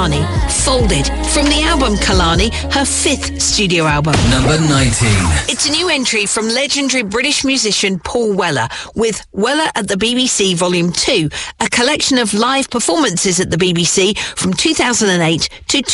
Kehlani, Folded, from the album Kehlani, her 5th studio album. Number 19. It's a new entry from legendary British musician Paul Weller, with Weller at the BBC Volume 2, a collection of live performances at the BBC from 2008 to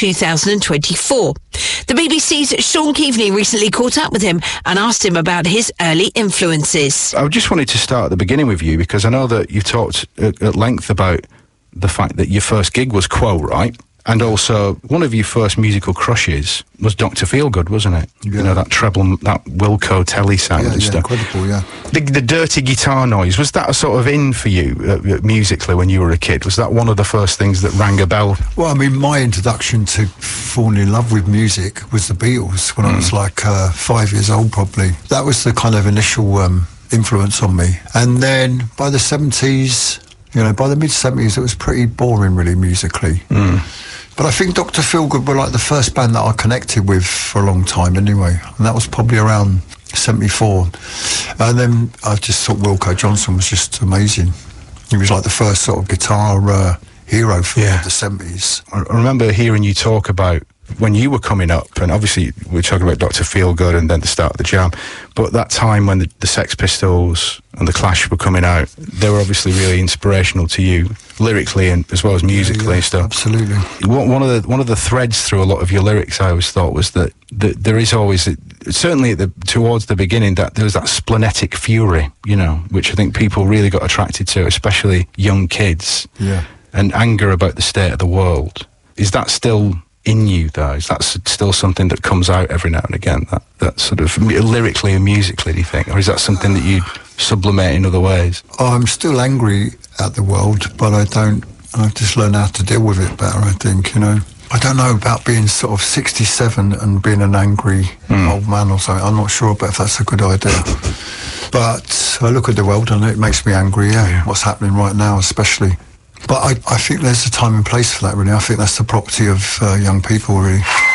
2024. The BBC's Sean Keaveney recently caught up with him and asked him about his early influences. I just wanted to start at the beginning with you, because I know that you talked at length about the fact that your first gig was Quo, right? And also, one of your first musical crushes was Dr. Feelgood, wasn't it? Yeah. You know, that treble, that Wilco Telly sound and stuff. Incredible, yeah. The dirty guitar noise, was that a sort of in for you musically when you were a kid? Was that one of the first things that rang a bell? Well, I mean, my introduction to falling in love with music was the Beatles when I was like 5 years old, probably. That was the kind of initial influence on me. And then by the 70s, you know, by the mid-70s, it was pretty boring, really, musically. But I think Dr. Feelgood were like the first band that I connected with for a long time anyway. And that was probably around 74. And then I just thought Wilco Johnson was just amazing. He was like the first sort of guitar hero for the 70s. I remember hearing you talk about when you were coming up, and obviously we're talking about Dr. Feelgood and then the start of the Jam, but that time when the Sex Pistols and the Clash were coming out, they were obviously really inspirational to you, lyrically and as well as musically and stuff. Absolutely. One of the threads through a lot of your lyrics, I always thought, was that there is always, certainly towards the beginning, that there was that splenetic fury, you know, which I think people really got attracted to, especially young kids. Yeah. And anger about the state of the world. Is that still in you, though? Is that still something that comes out every now and again, that sort of lyrically and musically, do you think? Or is that something that you sublimate in other ways? I'm still angry at the world, but I've just learned how to deal with it better, I think, you know. I don't know about being sort of 67 and being an angry old man or something. I'm not sure about if that's a good idea. But I look at the world and it makes me angry, what's happening right now especially. But I think there's a time and place for that, really. I think that's the property of young people, really.